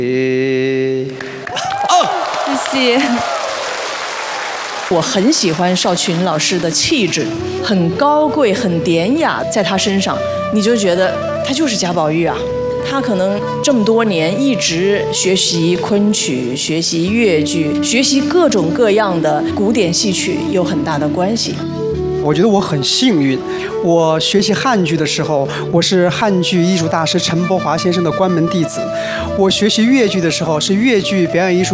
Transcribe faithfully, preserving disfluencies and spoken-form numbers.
哦， 谢谢。我很喜欢邵群老师的气质，很高贵，很典雅，在他身上，你就觉得他就是贾宝玉啊。他可能这么多年一直学习昆曲、学习越剧、学习各种各样的古典戏曲，有很大的关系。 我觉得我很幸运，我学习汉剧的时候，我是汉剧艺术大师陈伯华先生的关门弟子；我学习越剧的时候，是越剧表演艺术